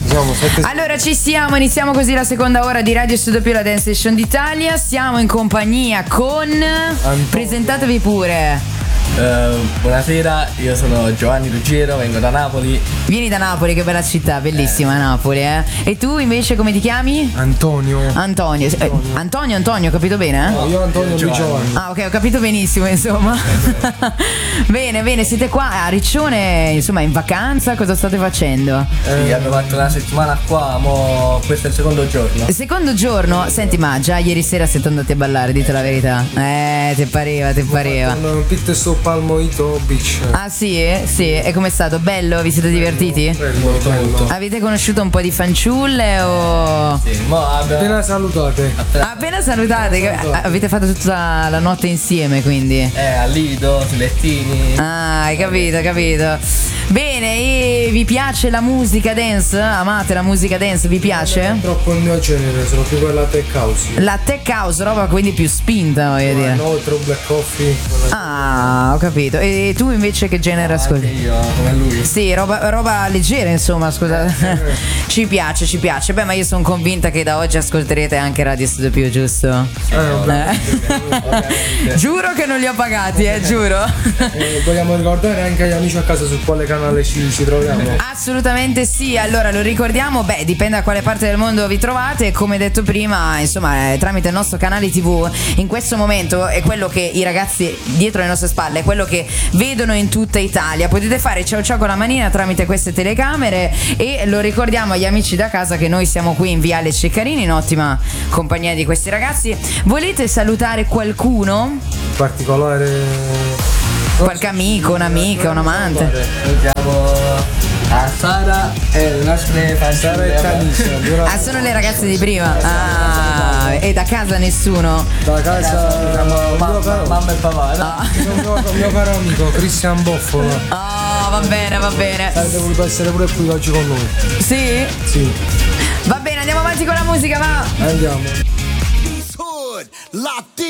Allora ci siamo, iniziamo così la seconda ora di Radio Studio Più, la Dance Station d'Italia. Siamo in compagnia con Antonio. Presentatevi pure. Buonasera, io sono Giovanni Ruggiero, vengo da Napoli. Vieni da Napoli, che bella città, bellissima Napoli, eh. E tu invece come ti chiami? Antonio. Antonio. Antonio, ho capito bene? No, io Antonio lui Giovanni. Ah, ok, ho capito benissimo, insomma. Bene, siete qua a Riccione, insomma, in vacanza, cosa state facendo? Sì, abbiamo fatto una settimana qua, questo è il secondo giorno. Il secondo giorno, senti, ma già ieri sera siete andati a ballare, dite la verità. Ti pareva. Un pit sto Palmoito Beach. Ah sì? Sì, e com'è stato? Bello? Vi siete divertiti? Molto. Avete conosciuto un po' di fanciulle o... Sì, Appena salutate. Appena salutate, che avete fatto tutta la notte insieme, quindi. a Lido, sui lettini. Ah, hai capito. Bene, e vi piace la musica dance? Amate la musica dance? Vi piace? Troppo il mio genere, sono più quella tech house. La tech house, roba quindi più spinta, voglio dire. No, True Black Coffee. Ah, ho capito. E tu invece che genere ascolti? Anche io, come lui. Sì, roba leggera, insomma, scusa. Ci piace. Beh, ma io sono convinta che da oggi ascolterete anche Radio Studio Più, giusto? Giuro che non li ho pagati, giuro. Vogliamo ricordare anche agli amici a casa su quale canale ci troviamo? Assolutamente sì, allora lo ricordiamo, dipende da quale parte del mondo vi trovate. Come detto prima, insomma, tramite il nostro canale TV, in questo momento è quello che i ragazzi dietro le nostre spalle, è quello che vedono in tutta Italia. Potete fare ciao ciao con la manina tramite queste telecamere. E lo ricordiamo agli amici da casa che noi siamo qui in Viale Ceccarini, in ottima compagnia di questi ragazzi. Volete salutare qualcuno? In particolare Qualche amico, un'amica, un amante? Salutiamo a Sara e le nostre Sara e Tanisha. Ah, sono le ragazze di prima. Ah, e da casa nessuno? Da casa mamma e papà, no? mio caro amico Cristian Boffolo. Oh, va bene. Sarebbe voluto essere pure qui oggi con noi. Sì? Sì. Va bene, andiamo avanti con la musica, va! Andiamo.